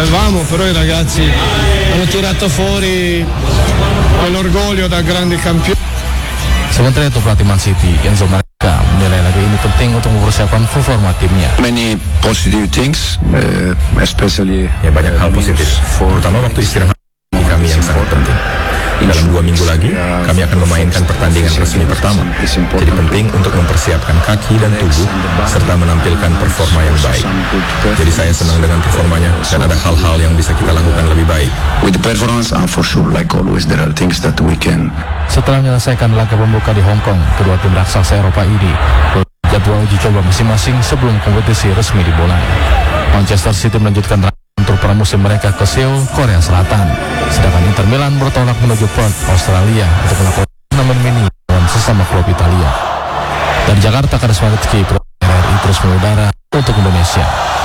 avevamo, però i ragazzi hanno tirato fuori quell'orgoglio da grandi campioni. Sementara itu pelatih Man City Enzo Maresca menilai laga ini penting untuk mempersiapkan performa timnya. Many positive things, especially banyak hal positif, terutama waktu istirahat kami yang sangat penting. Dalam 2 minggu lagi, kami akan memainkan pertandingan resmi pertama. Jadi penting untuk mempersiapkan kaki dan tubuh, serta menampilkan performa yang baik. Jadi saya senang dengan performanya, dan ada hal-hal yang bisa kita lakukan lebih baik. With the performance, and for sure, like always, there are things that we can. Setelah menyelesaikan laga pembuka di Hong Kong, kedua tim raksasa Eropa ini jadwal uji coba masing-masing sebelum kompetisi resmi dimulai. Manchester City melanjutkan tur pramusim mereka ke Seoul, Korea Selatan. Sedangkan Inter Milan bertolak menuju Perth, Australia untuk melakukan turnamen mini lawan sesama klub Italia. Dari Jakarta, Karisma Rizky, RRI terus mengudara untuk Indonesia.